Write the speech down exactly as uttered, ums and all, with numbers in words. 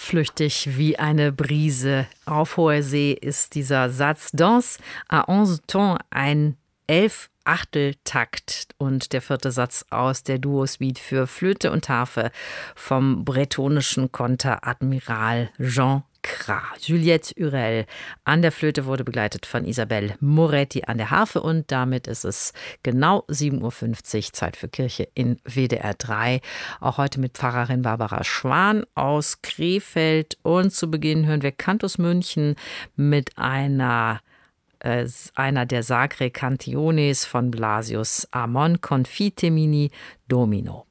Flüchtig wie eine Brise auf hoher See ist dieser Satz Danse à onze temps, ein Elf-Achtel-Takt und der vierte Satz aus der Duo-Suite für Flöte und Harfe vom bretonischen Konteradmiral Jean Cras. Juliette Hurel an der Flöte wurde begleitet von Isabelle Moretti an der Harfe und damit ist es genau sieben Uhr fünfzig, Zeit für Kirche in W D R drei. Auch heute mit Pfarrerin Barbara Schwan aus Krefeld und zu Beginn hören wir Cantus München mit einer äh, einer der Sacre Cantiones von Blasius Amon, Confitemini Domino.